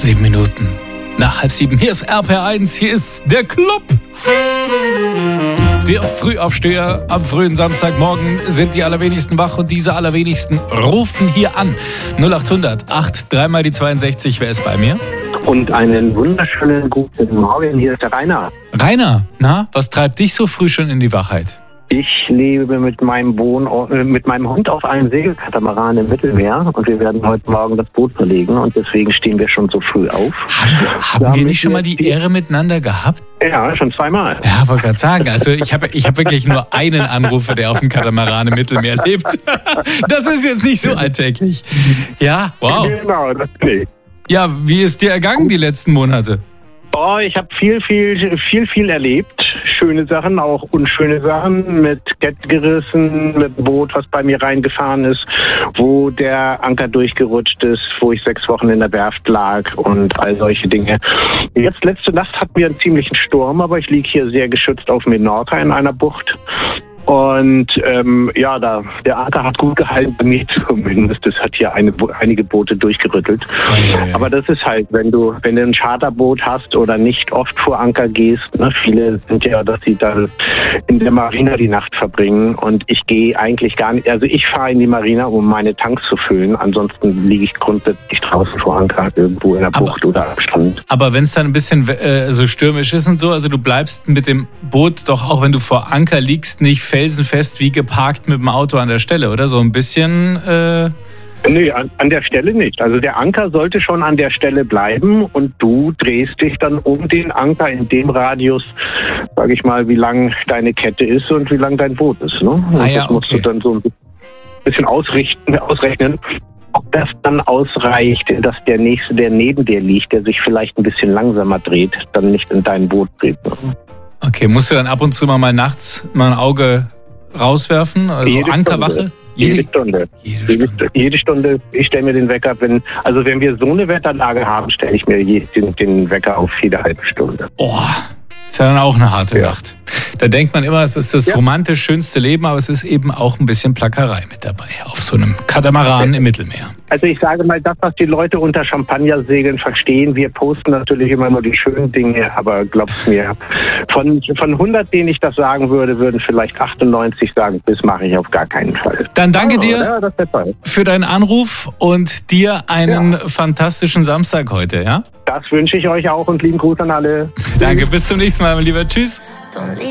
7 Minuten nach 6:30. Hier ist RPR1, hier ist der Club. Der Frühaufsteher am frühen Samstagmorgen sind die allerwenigsten wach und diese allerwenigsten rufen hier an. 0800 8 3 die 62. Wer ist bei mir? Und einen wunderschönen guten Morgen, hier ist der Rainer. Rainer, na, was treibt dich so früh schon in die Wachheit? Ich lebe mit meinem Hund auf einem Segelkatamaran im Mittelmeer und wir werden heute Morgen das Boot verlegen und deswegen stehen wir schon so früh auf. Haben wir nicht schon mal die Ehre miteinander gehabt? Ja, schon zweimal. Ja, wollte gerade sagen, also ich hab wirklich nur einen Anrufer, der auf dem Katamaran im Mittelmeer lebt. Das ist jetzt nicht so alltäglich. Ja, wow. Genau, das bin ich. Ja, wie ist dir ergangen die letzten Monate? Oh, ich habe viel erlebt. Schöne Sachen, auch unschöne Sachen. Mit Gett gerissen, mit einem Boot, was bei mir reingefahren ist, wo der Anker durchgerutscht ist, wo ich 6 Wochen in der Werft lag und all solche Dinge. Jetzt letzte Nacht hatten wir einen ziemlichen Sturm, aber ich liege hier sehr geschützt auf Menorca in einer Bucht. Und der Anker hat gut gehalten, bei mir zumindest. Das hat hier einige Boote durchgerüttelt. Aber das ist halt, wenn du ein Charterboot hast oder nicht oft vor Anker gehst, ne, viele sind ja, dass sie dann in der Marina die Nacht verbringen. Und ich gehe eigentlich gar nicht, also ich fahre in die Marina, um meine Tanks zu füllen. Ansonsten liege ich grundsätzlich draußen vor Anker, irgendwo in der Bucht oder am Strand. Aber wenn es dann ein bisschen so stürmisch ist und so, also du bleibst mit dem Boot doch auch, wenn du vor Anker liegst, nicht felsenfest wie geparkt mit dem Auto an der Stelle, oder? So ein bisschen... Nee, an der Stelle nicht. Also der Anker sollte schon an der Stelle bleiben und du drehst dich dann um den Anker in dem Radius, sage ich mal, wie lang deine Kette ist und wie lang dein Boot ist. Ne? Und das musst du dann so ein bisschen ausrechnen, ob das dann ausreicht, dass der Nächste, der neben dir liegt, der sich vielleicht ein bisschen langsamer dreht, dann nicht in dein Boot dreht. Ne? Okay, musst du dann ab und zu mal nachts mal ein Auge rauswerfen? Also Jede Ankerwache? Jede Stunde. Ich stelle mir den Wecker, wenn wir so eine Wetterlage haben, stelle ich mir den Wecker auf jede halbe Stunde. Oh, ist ja dann auch eine harte Nacht. Da denkt man immer, es ist das romantisch schönste Leben, aber es ist eben auch ein bisschen Plackerei mit dabei auf so einem Katamaran im Mittelmeer. Also ich sage mal, das, was die Leute unter Champagnersegeln verstehen, wir posten natürlich immer nur die schönen Dinge, aber glaub's mir, von 100, denen ich das sagen würde, würden vielleicht 98 sagen, das mache ich auf gar keinen Fall. Dann danke dir für deinen Anruf und dir einen fantastischen Samstag heute, ja? Das wünsche ich euch auch und lieben Gruß an alle. Danke, bis zum nächsten Mal, mein Lieber. Tschüss.